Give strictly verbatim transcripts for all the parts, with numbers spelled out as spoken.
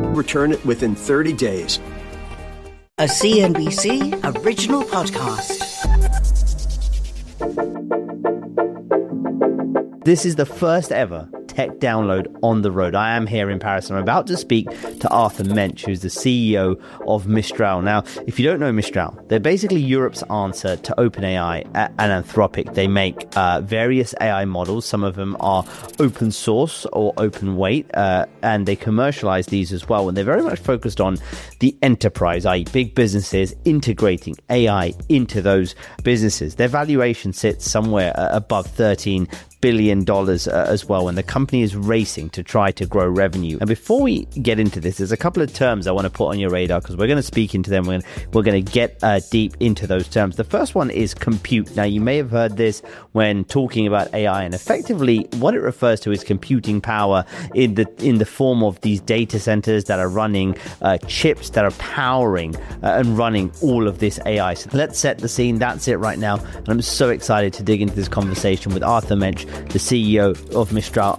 return it within thirty days. A C N B C original podcast. This is the first ever Tech Download on the road. I am here in Paris. I'm about to speak to Arthur Mensch, who's the C E O of Mistral. Now, if you don't know Mistral, they're basically Europe's answer to OpenAI and Anthropic. They make uh, various A I models. Some of them are open source or open weight, uh, and they commercialize these as well. And they're very much focused on the enterprise, that is big businesses integrating A I into those businesses. Their valuation sits somewhere uh, above thirteen billion dollars uh, as well, and the company is racing to try to grow revenue. And before we get into this, there's a couple of terms I want to put on your radar because we're going to speak into them. We're going to, we're going to get uh, deep into those terms. The first one is compute. Now, you may have heard this when talking about A I, and effectively what it refers to is computing power in the in the form of these data centers that are running uh, chips that are powering uh, and running all of this A I. So let's set the scene. That's it right now. And I'm so excited to dig into this conversation with Arthur Mensch, the C E O of Mistral.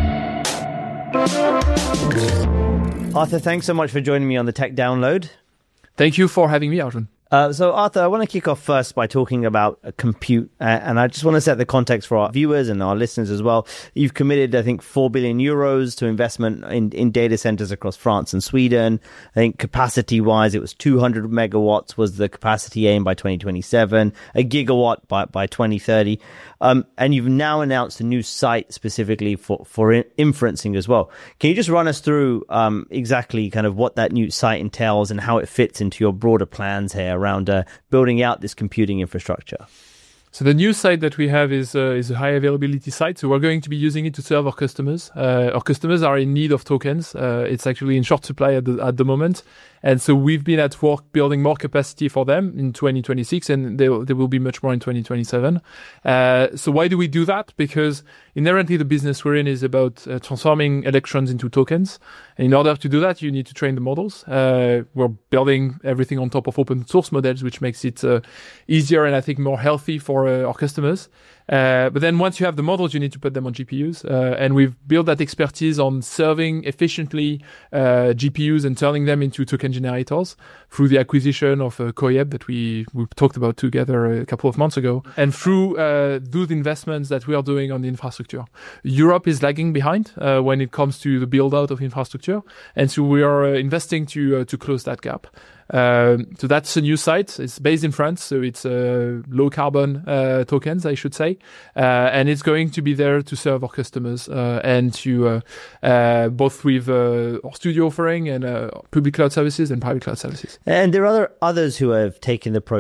Arthur, thanks so much for joining me on the Tech Download. Thank you for having me, Arjun. Uh, so, Arthur, I want to kick off first by talking about uh, compute, uh, and I just want to set the context for our viewers and our listeners as well. You've committed, I think, four billion euros to investment in, in data centers across France and Sweden. I think capacity-wise, it was two hundred megawatts was the capacity aim by twenty twenty-seven, a gigawatt by, by twenty thirty. Um, and you've now announced a new site specifically for, for in- inferencing as well. Can you just run us through um, exactly kind of what that new site entails and how it fits into your broader plans here around uh, building out this computing infrastructure? So the new site that we have is uh, is a high availability site. So we're going to be using it to serve our customers. Uh, our customers are in need of tokens. Uh, it's actually in short supply at the, at the moment. And so we've been at work building more capacity for them in twenty twenty-six, and there, there will be much more in twenty twenty-seven. Uh, so why do we do that? Because inherently the business we're in is about uh, transforming electrons into tokens. And in order to do that, you need to train the models. Uh, we're building everything on top of open source models, which makes it uh, easier and I think more healthy for uh, our customers. Uh, but then once you have the models, you need to put them on G P Us. Uh, and we've built that expertise on serving efficiently uh, G P Us and turning them into token generators through the acquisition of uh, Coyeb that we, we talked about together a couple of months ago, and through uh, those investments that we are doing on the infrastructure. Europe is lagging behind uh, when it comes to the build out of infrastructure. And so we are uh, investing to uh, to close that gap. Um, so that's a new site. It's based in France, so it's uh, low carbon uh, tokens, I should say, uh, and it's going to be there to serve our customers uh, and to uh, uh, both with uh, our studio offering and uh, public cloud services and private cloud services. And there are other others who have taken the approach